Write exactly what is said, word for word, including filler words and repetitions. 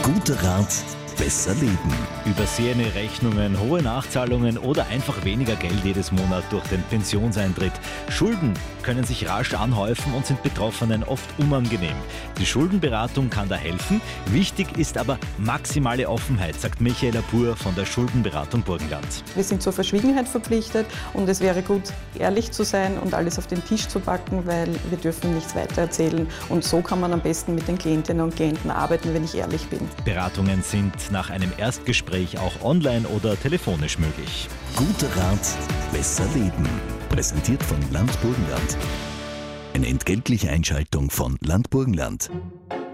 Guter Rat, besser leben. Übersehene Rechnungen, hohe Nachzahlungen oder einfach weniger Geld jedes Monat durch den Pensionseintritt. Schulden können sich rasch anhäufen und sind Betroffenen oft unangenehm. Die Schuldenberatung kann da helfen. Wichtig ist aber maximale Offenheit, sagt Michaela Pur von der Schuldenberatung Burgenland. Wir sind zur Verschwiegenheit verpflichtet und es wäre gut, ehrlich zu sein und alles auf den Tisch zu packen, weil wir dürfen nichts weiter erzählen. Und so kann man am besten mit den Klientinnen und Klienten arbeiten, wenn ich ehrlich bin. Beratungen sind nach einem Erstgespräch auch online oder telefonisch möglich. Guter Rat, besser leben. Präsentiert von Land Burgenland. Eine entgeltliche Einschaltung von Land Burgenland.